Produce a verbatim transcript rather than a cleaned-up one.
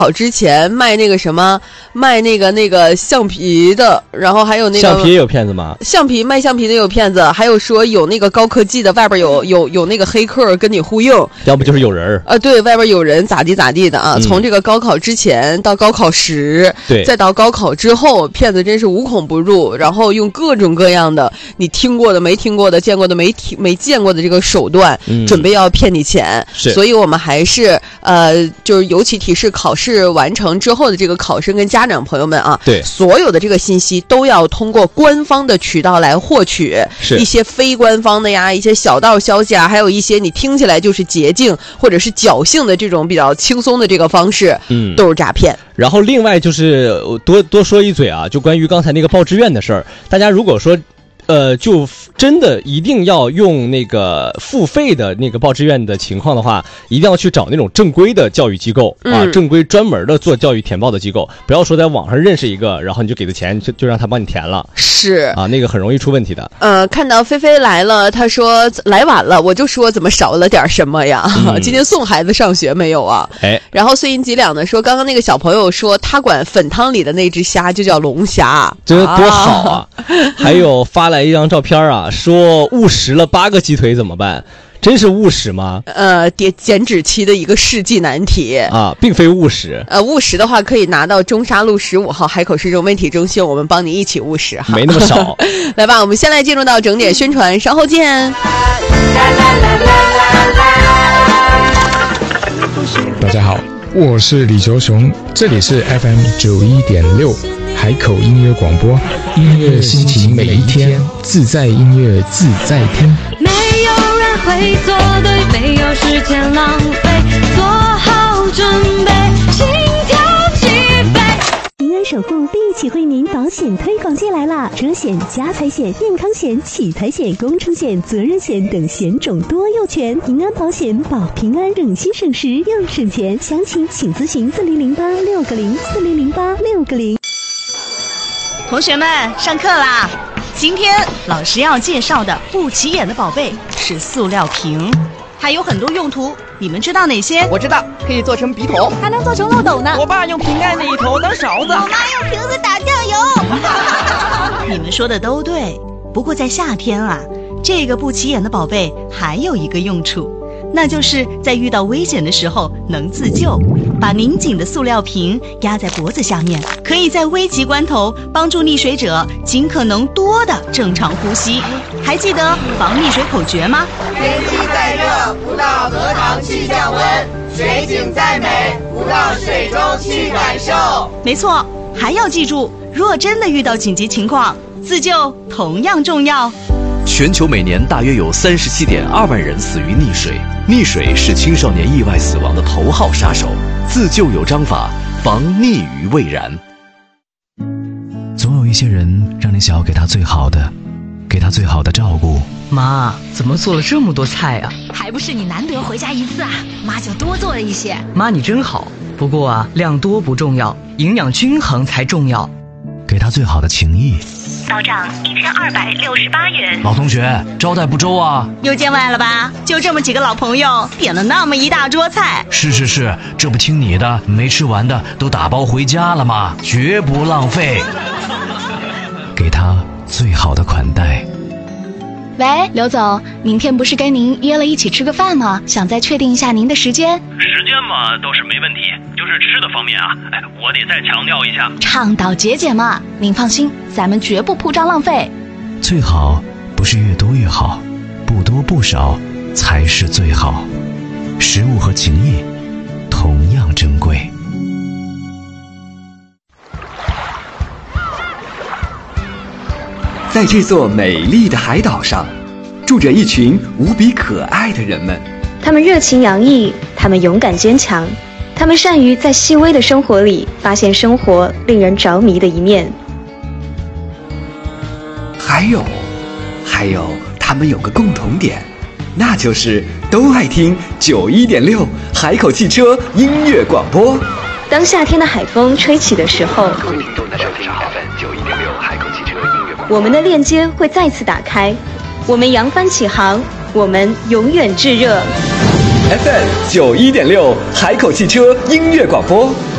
考之前卖那个什么，卖那个那个橡皮的，然后还有那个橡皮也有骗子吗？ 橡皮卖橡皮的有骗子，还有说有那个高科技的，外边有有有那个黑客跟你呼应， 要不就是有人啊、呃，对外边有人咋地咋地的啊、嗯！从这个高考之前到高考时， 对， 再到高考之后，骗子真是无孔不入，然后用各种各样的你听过的、没听过的、见过的、没听没见过的这个手段，嗯、准备要骗你钱。 是， 所以我们还是呃，就是尤其提示考试完成之后的这个考生跟家长朋友们啊， 对， 所有的这个信息都要通过官方的渠道来获取， 是一些非官方的呀，一些小道消息啊，还有一些你听起来就是捷径或者是侥幸的这种比较轻松的这个方式，嗯，都是诈骗。 然后另外就是多多说一嘴啊，就关于刚才那个报志愿的事儿，大家如果说呃，就真的一定要用那个付费的那个报志愿的情况的话，一定要去找那种正规的教育机构、嗯、啊，正规专门的做教育填报的机构，不要说在网上认识一个，然后你就给他钱，就就让他帮你填了， 是啊，那个很容易出问题的。 呃，看到菲菲来了，他说来晚了，我就说怎么少了点什么呀？嗯、今天送孩子上学没有啊？ 哎， 然后碎银几两呢说，刚刚那个小朋友说他管粉汤里的那只虾就叫龙虾， 这多好啊！啊还有发来一张照片啊，说误食了八个鸡腿怎么办？真是误食吗？ 呃，减减脂期的一个世纪难题啊，并非误食。 呃，误食的话可以拿到中沙路十五号海口市柔美体中心，我们帮你一起误食哈， 没那么少。 来吧，我们先来进入到整点宣传，稍后见。 大家好，我是李球雄，这里是 F M 九一点六。海口音乐广播，音乐心情每一天，自在音乐自在听。 没有人会做对，没有时间浪费，做好准备，心跳起飞。 平安守护立体惠民保险推广季来啦！车险、家财险、健康险、取财险、工程险、责任险等险种多又全，平安保险保平安，省心省时又省钱。详情请咨询四零零八六个零四零零八六个零。 同学们，上课啦！今天老师要介绍的不起眼的宝贝是塑料瓶，还有很多用途，你们知道哪些？ 我知道，可以做成笔筒， 还能做成漏斗呢。 我爸用瓶盖那一头当勺子， 我妈用瓶子打酱油。你们说的都对，不过在夏天啊，这个不起眼的宝贝还有一个用处，那就是在遇到危险的时候能自救。把拧紧的塑料瓶压在脖子下面，可以在危急关头帮助溺水者尽可能多的正常呼吸。还记得防溺水口诀吗？ 天气再热，不到荷塘去降温；水景再美，不到水中去感受。 没错，还要记住，若真的遇到紧急情况，自救同样重要。 全球每年大约有三十七点二万人死于溺水，溺水是青少年意外死亡的头号杀手。自救有章法，防溺于未然。 总有一些人让你想要给他最好的，给他最好的照顾。 妈，怎么做了这么多菜啊？ 还不是你难得回家一次啊，妈就多做了一些。 妈你真好，不过啊，量多不重要，营养均衡才重要。 给他最好的情谊。 到账一千二百六十八元。 老同学，招待不周啊！ 又见外了吧？就这么几个老朋友，点了那么一大桌菜。 是是是，这不听你的，没吃完的都打包回家了吗？绝不浪费。给他最好的款待。 喂，刘总，明天不是跟您约了一起吃个饭吗？想再确定一下您的时间。 时间嘛，倒是没问题，就是吃的方面啊，哎，我得再强调一下， 倡导节俭嘛。您放心，咱们绝不铺张浪费。 最好不是越多越好，不多不少才是最好。食物和情谊同样珍贵。 在这座美丽的海岛上，住着一群无比可爱的人们。 他们热情洋溢，他们勇敢坚强，他们善于在细微的生活里发现生活令人着迷的一面。 还有，还有，他们有个共同点，那就是都爱听九一点六海口汽车音乐广播。 当夏天的海风吹起的时候，我们的链接会再次打开，我们扬帆起航，我们永远炙热。 F M 九一点六海口汽车音乐广播。